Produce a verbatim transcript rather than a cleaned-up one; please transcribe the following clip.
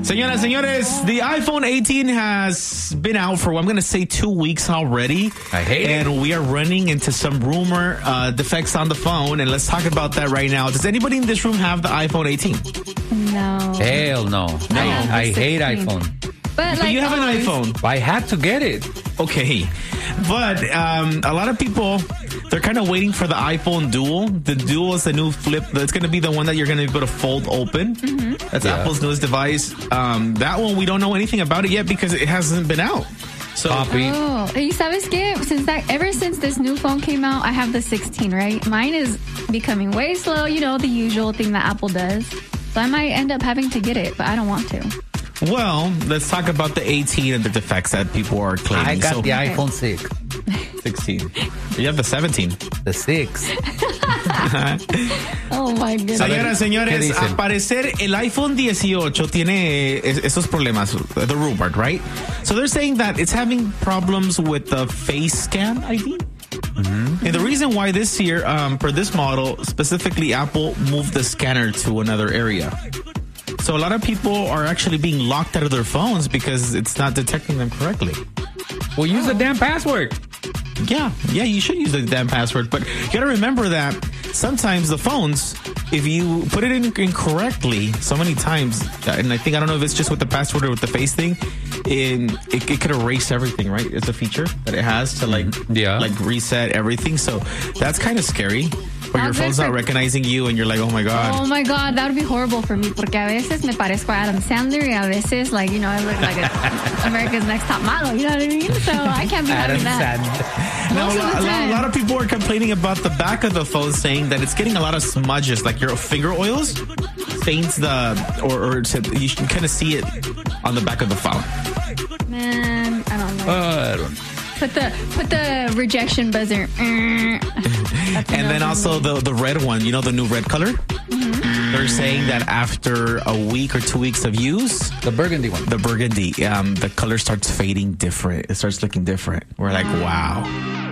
Señoras, señores, the iPhone eighteen has been out for, I'm going to say, two weeks already. I hate and it. And we are running into some rumor uh, defects on the phone, and let's talk about that right now. Does anybody in this room have the iPhone eighteen? No. Hell no. No. I, I hate iPhone. But, But like, you have always. an iPhone. I had to get it. Okay. But um, a lot of people, they're kind of waiting for the iPhone Dual. The Dual is the new flip. That's going to be the one that you're going to be able to fold open. Mm-hmm. That's Yeah. Apple's newest device. Um, that one, we don't know anything about it yet because it hasn't been out. So, Copy. Oh, y sabes qué? Since that, ever since this new phone came out, I have the sixteen, right? Mine is becoming way slow. You know, the usual thing that Apple does. So I might end up having to get it, but I don't want to. well, let's talk about the eighteen and the defects that people are claiming. I got So, the iPhone six. sixteen. You have the seventeen. The six. Oh my goodness. Señoras, ¿Qué señores, dicen? al parecer el iPhone eighteen tiene es- esos problemas, the rumored, right? So they're saying that it's having problems with the face scan I D. Mm-hmm. And the reason why this year, um, for this model, specifically Apple moved the scanner to another area. So a lot of people are actually being locked out of their phones because it's not detecting them correctly. Well, use the damn password. Yeah, yeah, you should use the damn password. But you gotta remember that sometimes the phones, if you put it in incorrectly so many times, and I think, I don't know if it's just with the password or with the face thing, in, it, it could erase everything, right? It's a feature that it has to like, Yeah. like reset everything. So that's kind of scary. Where your That's phone's not good for- recognizing you and you're like, oh my God. Oh my God, that would be horrible for me porque a veces me parezco a Adam Sandler y a veces, like, you know, I look like a America's Next Top Model, you know what I mean? So I can't be Adam having that. Sandler. Now, a, Most of lot, the a, lot, a time. lot of people are complaining about the back of the phone, saying that it's getting a lot of smudges, like your finger oils stains the, or, or to, you can kind of see it on the back of the phone. Man, I don't know. Uh, I don't- Put the put the rejection buzzer. And then also the the red one, you know, the new red color. Mm-hmm. They're saying that after a week or two weeks of use, the burgundy one. the burgundy, um, the color starts fading different. It starts looking different. We're like, wow.